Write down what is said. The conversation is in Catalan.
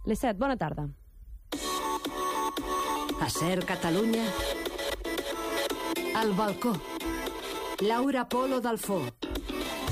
Les 7, bona tarda. A Ser Catalunya, al balcó. Laura Polo Dalfó.